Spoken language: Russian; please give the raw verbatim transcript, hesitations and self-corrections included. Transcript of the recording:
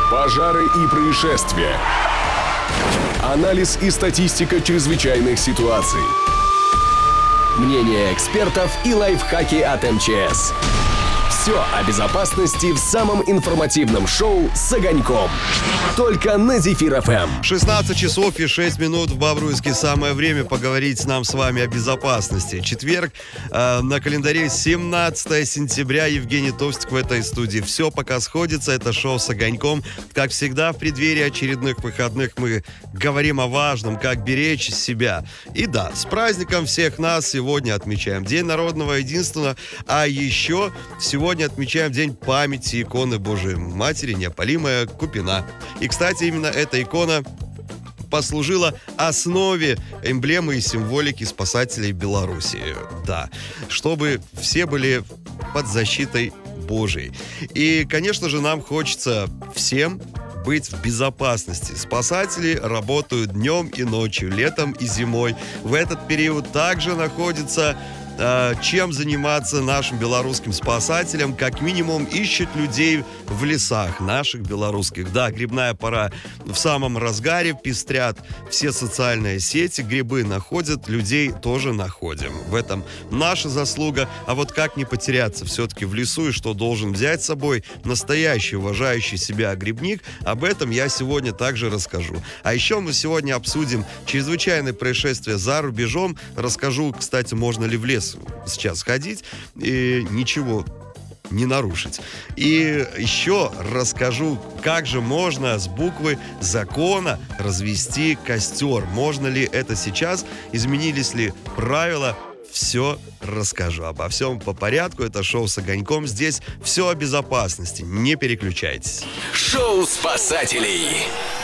Пожары и происшествия. Анализ и статистика чрезвычайных ситуаций. Мнения экспертов и лайфхаки от эм че эс. Все о безопасности в самом информативном шоу с огоньком. Только на Зефир эф эм. шестнадцать часов и шесть минут в Бобруйске. Самое время поговорить нам с вами о безопасности. Четверг, э, на календаре семнадцатое сентября. Евгений Товстик в этой студии. Все пока сходится. Это шоу с огоньком. Как всегда, в преддверии очередных выходных мы говорим о важном, как беречь себя. И да, с праздником всех нас сегодня отмечаем День народного единства. А еще сегодня отмечаем День памяти иконы Божией Матери Неопалимая Купина. И, кстати, именно эта икона послужила основе эмблемы и символики спасателей Беларуси. Да, чтобы все были под защитой Божией. И, конечно же, нам хочется всем быть в безопасности. Спасатели работают днем и ночью, летом и зимой. В этот период также находится чем заниматься нашим белорусским спасателям. Как минимум ищут людей в лесах наших белорусских. Да, грибная пора в самом разгаре, пестрят все социальные сети, грибы находят, людей тоже находим. В этом наша заслуга. А вот как не потеряться все-таки в лесу и что должен взять с собой настоящий, уважающий себя грибник, об этом я сегодня также расскажу. А еще мы сегодня обсудим чрезвычайное происшествие за рубежом. Расскажу, кстати, можно ли в лес сейчас ходить и ничего не нарушить. И еще расскажу, как же можно с буквы закона развести костер. Можно ли это сейчас? Изменились ли правила? Все расскажу. Обо всем по порядку. Это шоу с огоньком. Здесь все о безопасности. Не переключайтесь. Шоу спасателей.